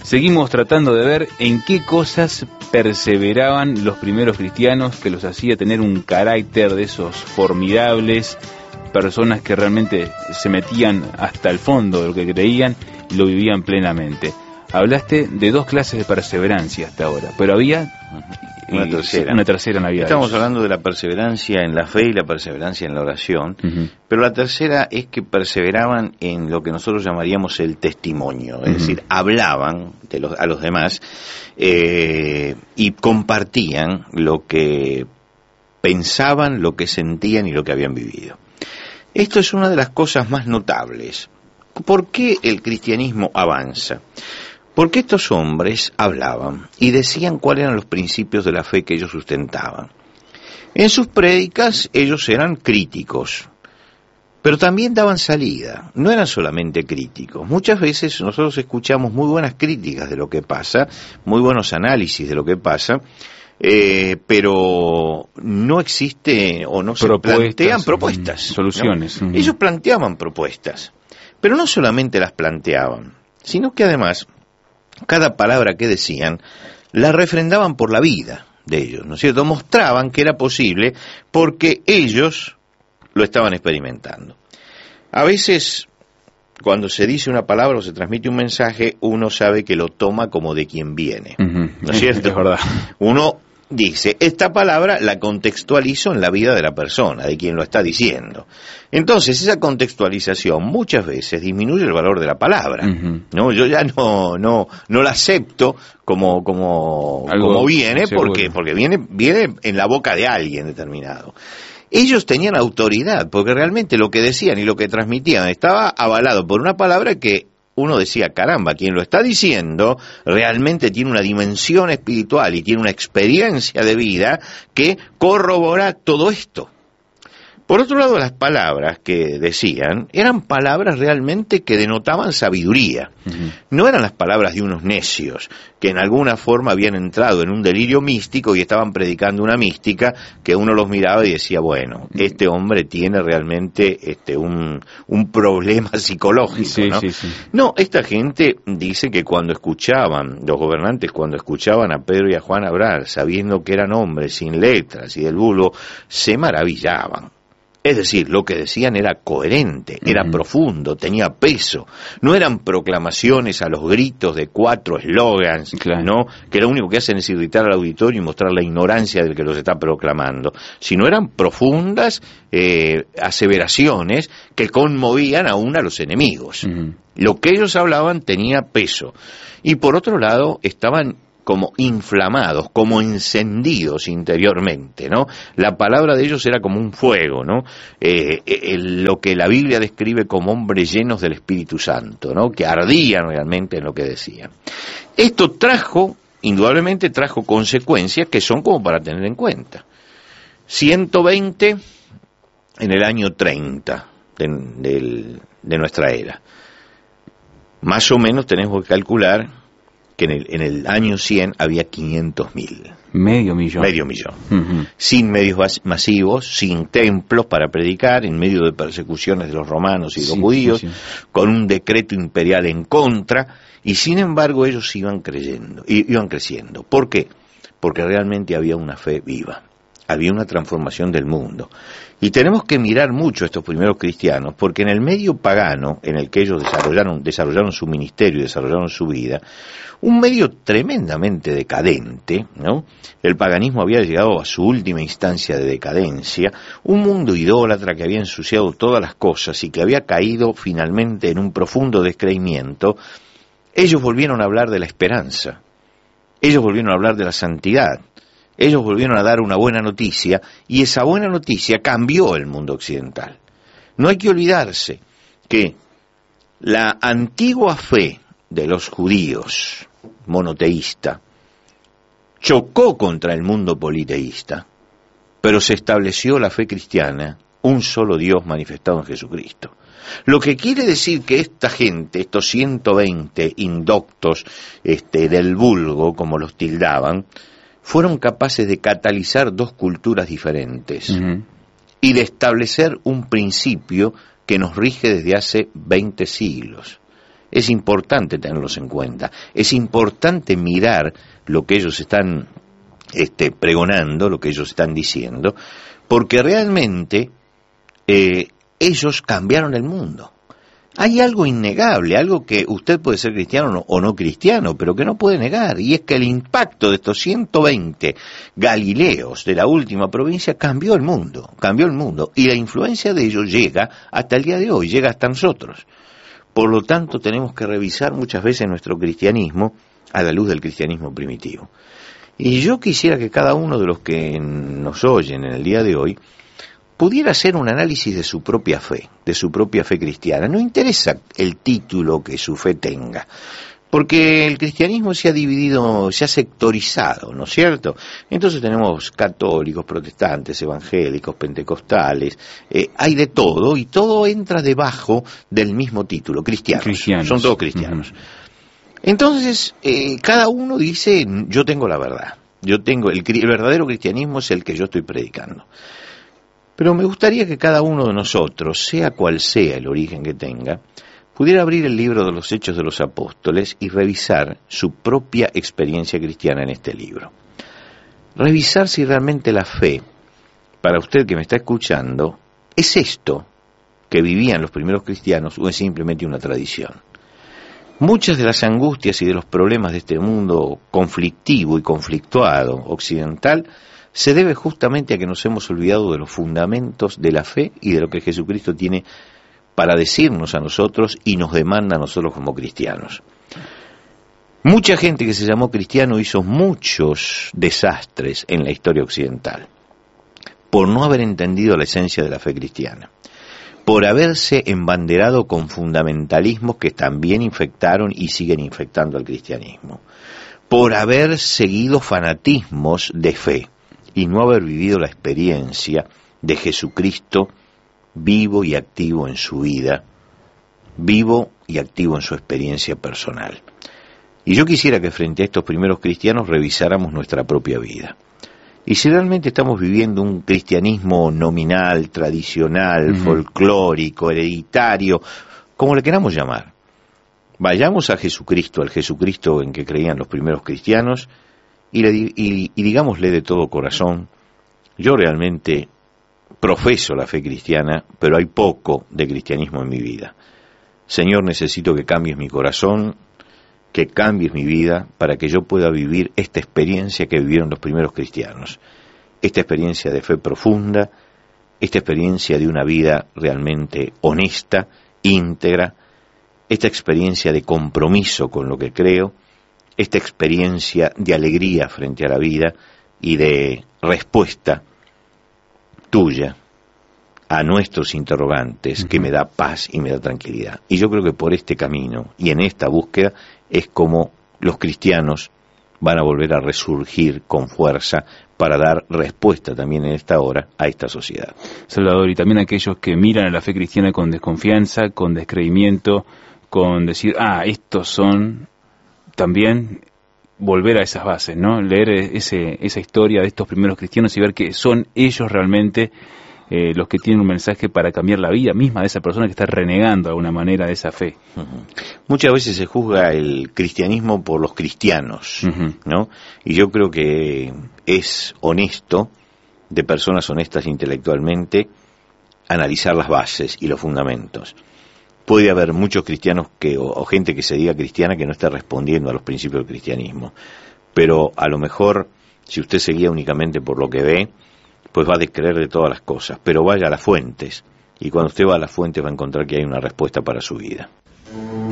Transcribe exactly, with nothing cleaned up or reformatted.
Seguimos tratando de ver en qué cosas perseveraban los primeros cristianos que los hacía tener un carácter de esos formidables, personas que realmente se metían hasta el fondo de lo que creían y lo vivían plenamente. Hablaste de dos clases de perseverancia hasta ahora, pero había una tercera. Una tercera Navidad. Estamos hablando de la perseverancia en la fe y la perseverancia en la oración, uh-huh. pero la tercera es que perseveraban en lo que nosotros llamaríamos el testimonio, es uh-huh. decir, hablaban de los, a los demás eh, y compartían lo que pensaban, lo que sentían y lo que habían vivido. Esto es una de las cosas más notables. ¿Por qué el cristianismo avanza? Porque estos hombres hablaban y decían cuáles eran los principios de la fe que ellos sustentaban. En sus prédicas ellos eran críticos, pero también daban salida, no eran solamente críticos. Muchas veces nosotros escuchamos muy buenas críticas de lo que pasa, muy buenos análisis de lo que pasa, eh, pero no existe o no se plantean propuestas, soluciones. ¿no? Ellos planteaban propuestas, pero no solamente las planteaban, sino que además cada palabra que decían la refrendaban por la vida de ellos, ¿no es cierto? Mostraban que era posible porque ellos lo estaban experimentando. A veces, cuando se dice una palabra o se transmite un mensaje, uno sabe que lo toma como de quien viene, uh-huh. ¿no es cierto? Es verdad. Uno dice, esta palabra la contextualizo en la vida de la persona, de quien lo está diciendo. Entonces, esa contextualización muchas veces disminuye el valor de la palabra, uh-huh. ¿no? Yo ya no no no la acepto como como Algo como viene, porque porque viene viene en la boca de alguien determinado. Ellos tenían autoridad, porque realmente lo que decían y lo que transmitían estaba avalado por una palabra que uno decía, caramba, quien lo está diciendo realmente tiene una dimensión espiritual y tiene una experiencia de vida que corrobora todo esto. Por otro lado, las palabras que decían eran palabras realmente que denotaban sabiduría. Uh-huh. No eran las palabras de unos necios que en alguna forma habían entrado en un delirio místico y estaban predicando una mística que uno los miraba y decía, bueno, este hombre tiene realmente este un, un problema psicológico, sí, ¿no? Sí, sí. No, esta gente dice que cuando escuchaban, los gobernantes cuando escuchaban a Pedro y a Juan hablar, sabiendo que eran hombres sin letras y del vulgo, se maravillaban. Es decir, lo que decían era coherente, era uh-huh. profundo, tenía peso. No eran proclamaciones a los gritos de cuatro eslogans, claro. ¿no? Que lo único que hacen es irritar al auditorio y mostrar la ignorancia del que los está proclamando. Sino eran profundas eh, aseveraciones que conmovían aún a los enemigos. Uh-huh. Lo que ellos hablaban tenía peso. Y por otro lado, estaban como inflamados, como encendidos interiormente, ¿no? La palabra de ellos era como un fuego, ¿no? Eh, eh, lo que la Biblia describe como hombres llenos del Espíritu Santo, ¿no? Que ardían realmente en lo que decían. Esto trajo, indudablemente trajo consecuencias que son como para tener en cuenta. ciento veinte en el año treinta de, de, de nuestra era. Más o menos tenemos que calcular que en el, en el año cien había quinientos mil. Medio millón. Medio millón. Uh-huh. Sin medios masivos, sin templos para predicar, en medio de persecuciones de los romanos y de los sí, judíos, sí, sí. con un decreto imperial en contra, y sin embargo ellos iban creyendo, iban creciendo. ¿Por qué? Porque realmente había una fe viva. Había una transformación del mundo. Y tenemos que mirar mucho a estos primeros cristianos, porque en el medio pagano en el que ellos desarrollaron, desarrollaron su ministerio y desarrollaron su vida, un medio tremendamente decadente, ¿no? El paganismo había llegado a su última instancia de decadencia, un mundo idólatra que había ensuciado todas las cosas y que había caído finalmente en un profundo descreimiento. Ellos volvieron a hablar de la esperanza, ellos volvieron a hablar de la santidad. Ellos volvieron a dar una buena noticia, y esa buena noticia cambió el mundo occidental. No hay que olvidarse que la antigua fe de los judíos monoteísta chocó contra el mundo politeísta, pero se estableció la fe cristiana, un solo Dios manifestado en Jesucristo. Lo que quiere decir que esta gente, estos ciento veinte indoctos este, del vulgo, como los tildaban, fueron capaces de catalizar dos culturas diferentes uh-huh. y de establecer un principio que nos rige desde hace veinte siglos. Es importante tenerlos en cuenta, es importante mirar lo que ellos están este, pregonando, lo que ellos están diciendo, porque realmente eh, ellos cambiaron el mundo. Hay algo innegable, algo que usted puede ser cristiano o no cristiano, pero que no puede negar, y es que el impacto de estos ciento veinte Galileos de la última provincia cambió el mundo, cambió el mundo, y la influencia de ellos llega hasta el día de hoy, llega hasta nosotros. Por lo tanto, tenemos que revisar muchas veces nuestro cristianismo a la luz del cristianismo primitivo. Y yo quisiera que cada uno de los que nos oyen en el día de hoy pudiera hacer un análisis de su propia fe, de su propia fe cristiana. No interesa el título que su fe tenga, porque el cristianismo se ha dividido, se ha sectorizado, ¿no es cierto? Entonces tenemos católicos, protestantes, evangélicos, pentecostales, eh, hay de todo, y todo entra debajo del mismo título, cristianos, cristianos. Son todos cristianos. Uh-huh. Entonces, eh, cada uno dice, yo tengo la verdad, yo tengo el, el verdadero cristianismo es el que yo estoy predicando. Pero me gustaría que cada uno de nosotros, sea cual sea el origen que tenga, pudiera abrir el libro de los Hechos de los Apóstoles y revisar su propia experiencia cristiana en este libro. Revisar si realmente la fe, para usted que me está escuchando, es esto que vivían los primeros cristianos o es simplemente una tradición. Muchas de las angustias y de los problemas de este mundo conflictivo y conflictuado occidental se debe justamente a que nos hemos olvidado de los fundamentos de la fe y de lo que Jesucristo tiene para decirnos a nosotros y nos demanda a nosotros como cristianos. Mucha gente que se llamó cristiano hizo muchos desastres en la historia occidental por no haber entendido la esencia de la fe cristiana, por haberse embanderado con fundamentalismos que también infectaron y siguen infectando al cristianismo, por haber seguido fanatismos de fe y no haber vivido la experiencia de Jesucristo vivo y activo en su vida, vivo y activo en su experiencia personal. Y yo quisiera que frente a estos primeros cristianos revisáramos nuestra propia vida. Y si realmente estamos viviendo un cristianismo nominal, tradicional, uh-huh. folclórico, hereditario, como le queramos llamar, vayamos a Jesucristo, al Jesucristo en que creían los primeros cristianos, y, le, y, y digámosle de todo corazón, yo realmente profeso la fe cristiana, pero hay poco de cristianismo en mi vida. Señor, necesito que cambies mi corazón, que cambies mi vida, para que yo pueda vivir esta experiencia que vivieron los primeros cristianos, esta experiencia de fe profunda, esta experiencia de una vida realmente honesta, íntegra, esta experiencia de compromiso con lo que creo, esta experiencia de alegría frente a la vida y de respuesta tuya a nuestros interrogantes, uh-huh. que me da paz y me da tranquilidad. Y yo creo que por este camino y en esta búsqueda es como los cristianos van a volver a resurgir con fuerza para dar respuesta también en esta hora a esta sociedad. Salvador, y también aquellos que miran a la fe cristiana con desconfianza, con descreimiento, con decir, ah, estos son, también volver a esas bases, ¿no? Leer ese, esa historia de estos primeros cristianos y ver que son ellos realmente eh, los que tienen un mensaje para cambiar la vida misma de esa persona que está renegando de alguna manera de esa fe. Uh-huh. Muchas veces se juzga el cristianismo por los cristianos, uh-huh. ¿no? Y yo creo que es honesto, de personas honestas intelectualmente, analizar las bases y los fundamentos. Puede haber muchos cristianos que, o, o gente que se diga cristiana que no está respondiendo a los principios del cristianismo, pero a lo mejor si usted se guía únicamente por lo que ve, pues va a descreer de todas las cosas, pero vaya a las fuentes, y cuando usted va a las fuentes va a encontrar que hay una respuesta para su vida.